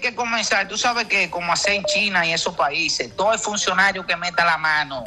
que comenzar, tú sabes que como hace en China y esos países, todo el funcionario que meta la mano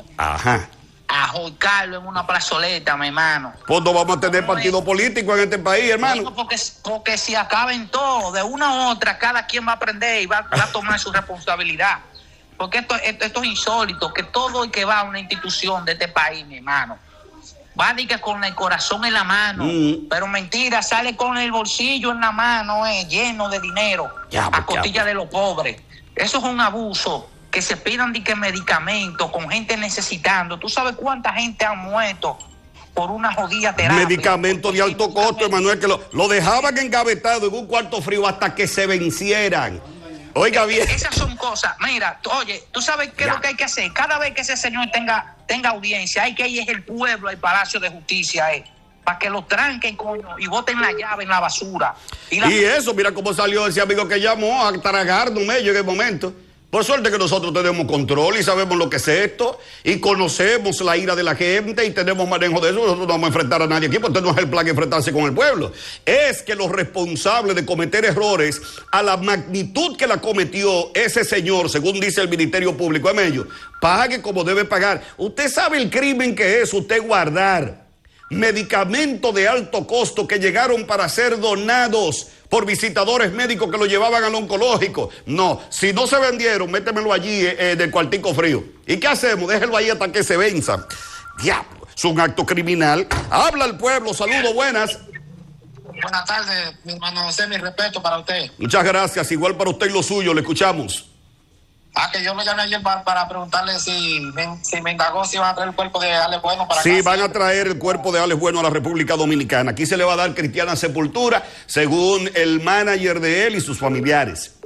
a juzgarlo en una plazoleta, mi hermano. Pues no vamos a tener partido político en este país, hermano. Porque si acaben todo, de una u otra, cada quien va a aprender y va a tomar su responsabilidad. Porque esto es insólito, que todo el que va a una institución de este país, mi hermano, va a decir con el corazón en la mano, pero mentira, sale con el bolsillo en la mano, lleno de dinero, a costilla de los pobres. Eso es un abuso, que se pidan medicamentos con gente necesitando. ¿Tú sabes cuánta gente ha muerto por una jodida terapia? Medicamentos de alto costo, Emanuel, que lo dejaban engavetado en un cuarto frío hasta que se vencieran. Oiga bien. Esas son cosas. Mira, oye, ¿tú sabes qué es lo que hay que hacer? Cada vez que ese señor tenga audiencia, hay que ir al pueblo, al Palacio de Justicia, para que lo tranquen, coño, y boten la llave en la basura. Y eso, mira cómo salió ese amigo que llamó a tragarnos medio en el momento. Por suerte que nosotros tenemos control y sabemos lo que es esto y conocemos la ira de la gente y tenemos manejo de eso. Nosotros no vamos a enfrentar a nadie aquí porque no es el plan de enfrentarse con el pueblo. Es que los responsables de cometer errores a la magnitud que la cometió ese señor, según dice el Ministerio Público, Emelio, pague como debe pagar. Usted sabe el crimen que es usted guardar medicamentos de alto costo que llegaron para ser donados por visitadores médicos que lo llevaban al oncológico. No, si no se vendieron, métemelo allí del cuartico frío. ¿Y qué hacemos? Déjelo ahí hasta que se venza. Diablo, es un acto criminal. Habla el pueblo, saludos, buenas. Buenas tardes, mi hermano José, mi respeto para usted. Muchas gracias, igual para usted y lo suyo, le escuchamos. Que yo lo llamé ayer para preguntarle si me indagó si van a traer el cuerpo de Alex Bueno para acá. Sí, van a traer el cuerpo de Alex Bueno a la República Dominicana. Aquí se le va a dar cristiana sepultura, según el manager de él y sus familiares.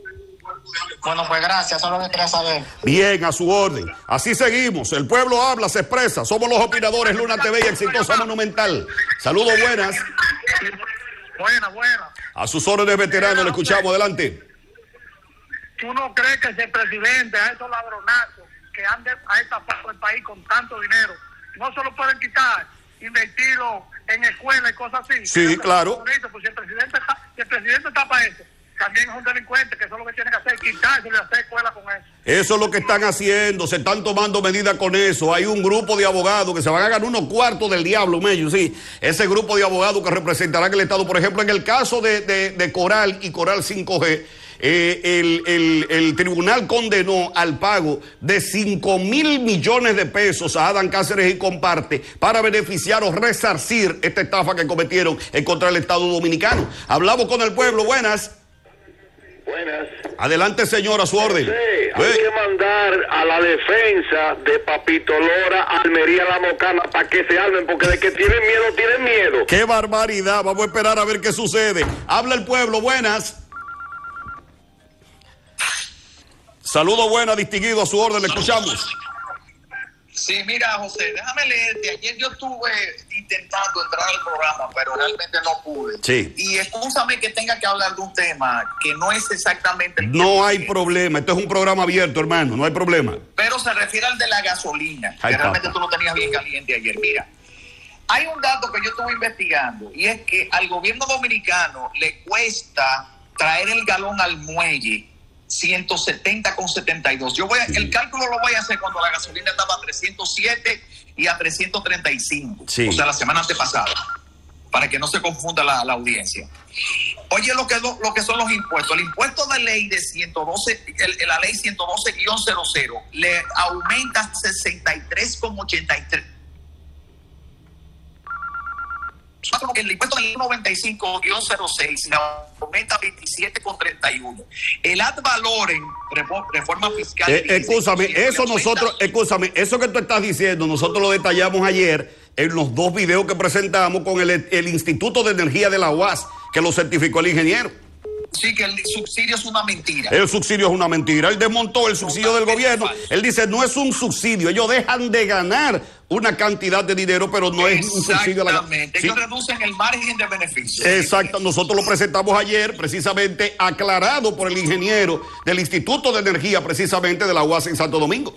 Bueno, pues gracias, eso es lo que quería saber. Bien, a su orden. Así seguimos. El pueblo habla, se expresa. Somos los opinadores, Luna TV y Exitosa Monumental. Saludos, buenas. Buenas. A sus órdenes, veteranos, le escuchamos. Adelante. ¿Tú no crees que ese presidente, a esos ladronazos que han estafado el país con tanto dinero, no se lo pueden quitar, invertirlo en escuelas y cosas así? Sí, claro. Pues si el presidente está para eso, también es un delincuente, que eso es lo que tiene que hacer, quitárselo y hacer escuela con eso. Eso es lo que están haciendo, se están tomando medidas con eso. Hay un grupo de abogados que se van a ganar unos cuartos del diablo, Mello, sí. Ese grupo de abogados que representarán el Estado, por ejemplo, en el caso de Coral y Coral 5G, el tribunal condenó al pago de 5,000 millones de pesos a Adán Cáceres y Comparte para beneficiar o resarcir esta estafa que cometieron en contra del Estado Dominicano. Hablamos con el pueblo, buenas. Buenas. Adelante, señor, a su orden. Sí, hay que mandar a la defensa de Papito Lora, Almería, La Mocana, para que se armen, porque de que tienen miedo. ¡Qué barbaridad! Vamos a esperar a ver qué sucede. Habla el pueblo, buenas. Saludos, buenas, distinguido, a su orden, le escuchamos. Sí, mira, José, déjame leerte. Ayer yo estuve intentando entrar al programa, pero realmente no pude. Sí. Y excúsame que tenga que hablar de un tema que no es exactamente... No hay problema, esto es un programa abierto, hermano, no hay problema. Pero se refiere al de la gasolina, que realmente tú lo tenías bien caliente ayer. Mira, hay un dato que yo estuve investigando, y es que al gobierno dominicano le cuesta traer el galón al muelle 170,72. El cálculo lo voy a hacer cuando la gasolina estaba a 307 y a 335. Sí. O sea, la semana antepasada, para que no se confunda la audiencia. Oye, lo que son los impuestos. El impuesto de ley de 112, la ley 112-00, le aumenta 63,83. El impuesto del 95-06 aumenta 27,31. El ad valorem, reforma fiscal. Escúchame, eso que tú estás diciendo, nosotros lo detallamos ayer en los dos videos que presentamos con el Instituto de Energía de la UAS, que lo certificó el ingeniero. Sí, que el subsidio es una mentira. El subsidio es una mentira. Él desmontó el subsidio del gobierno. Él dice, no es un subsidio. Ellos dejan de ganar una cantidad de dinero, pero no es un subsidio. Exactamente. Ellos reducen el margen de beneficio. Exacto. Nosotros lo presentamos ayer, precisamente aclarado por el ingeniero del Instituto de Energía, precisamente de la UAS en Santo Domingo.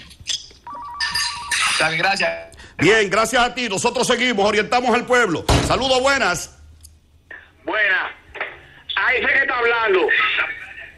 Gracias. Bien, gracias a ti. Nosotros seguimos, orientamos al pueblo. Saludos, buenas. Buenas. Ahí sé que está hablando.